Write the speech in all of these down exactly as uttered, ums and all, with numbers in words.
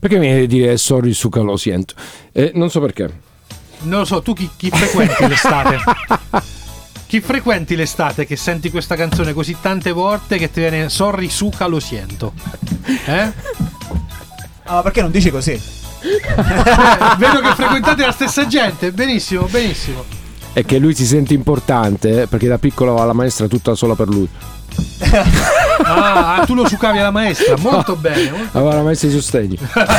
Perché mi viene a dire sorry Suca lo sento? Eh, non so perché. Non lo so, tu chi, chi frequenti l'estate? Chi frequenti l'estate che senti questa canzone così tante volte che ti viene sorry Suca lo sento? Eh? Ah, perché non dici così? Eh, vedo che frequentate la stessa gente. Benissimo, benissimo. È che lui si sente importante, eh, perché da piccolo aveva la maestra tutta sola per lui. Ah, tu lo succavi alla maestra. Molto bene, molto aveva la maestra di sostegno.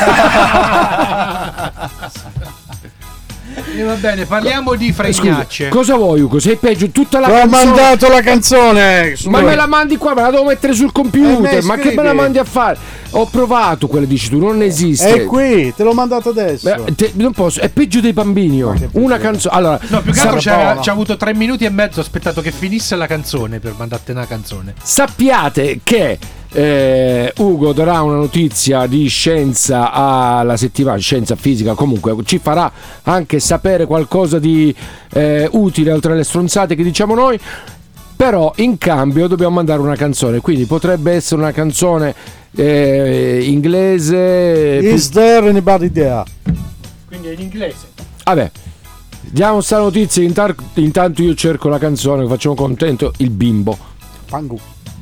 E va bene, parliamo di fregnacce. Scusa, cosa vuoi, Ugo? Sei peggio, tutta la Ho canzone. mandato la canzone. Ma me la mandi qua, me la devo mettere sul computer. Eh, ma che me la mandi a fare? Ho provato quella, dici tu, non esiste. È qui, te l'ho mandato adesso. Beh, te, non posso, è peggio dei bambini. Oh. Una canzone. Allora, no, più che altro sarà... c'ha, c'ha avuto tre minuti e mezzo. Ho aspettato che finisse la canzone per mandarti una canzone. Sappiate che eh, Ugo darà una notizia di scienza alla settimana, scienza fisica, comunque ci farà anche sapere qualcosa di eh, utile oltre alle stronzate che diciamo noi. Però in cambio dobbiamo mandare una canzone, quindi potrebbe essere una canzone eh, inglese. Is there anybody there? Quindi è in inglese. Vabbè, diamo sta notizia. Intar- intanto io cerco la canzone, facciamo contento il bimbo. Pangu.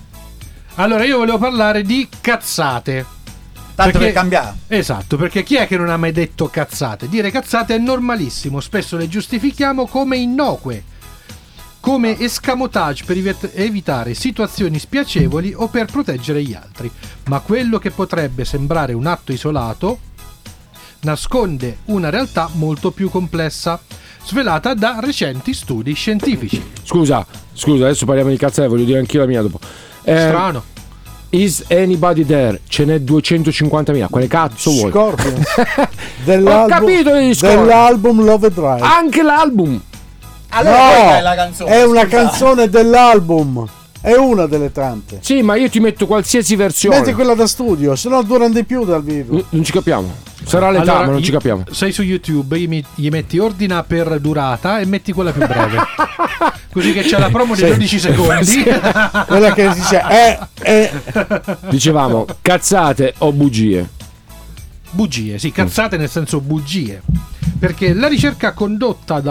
Allora io volevo parlare di cazzate. Tanto perché, per cambiare. Esatto, perché chi è che non ha mai detto cazzate? Dire cazzate è normalissimo, spesso le giustifichiamo come innocue, come escamotage per evitare situazioni spiacevoli o per proteggere gli altri. Ma quello che potrebbe sembrare un atto isolato nasconde una realtà molto più complessa, svelata da recenti studi scientifici. Scusa, scusa, adesso parliamo di cazzate, voglio dire anch'io la mia dopo. Eh, Strano. Is anybody there? Ce n'è duecentocinquantamila. Quale cazzo vuoi? Scorpions. Ho capito gli Scorpions. Dell'album Love and Drive. Anche l'album. Allora No, questa è la canzone. È una scusa. canzone dell'album. È una delle tante. Sì, ma io ti metto qualsiasi versione. Metti quella da studio, se no durano di più dal vivo. N- non ci capiamo. Sarà l'età, Allora, ma non gli- ci capiamo. Sei su YouTube, gli, met- gli metti ordina per durata e metti quella più breve. Così che c'è la promo di Sì. dodici secondi. Quella che dice eh, eh. Dicevamo cazzate o bugie. Bugie, sì, cazzate nel senso bugie. Perché la ricerca condotta da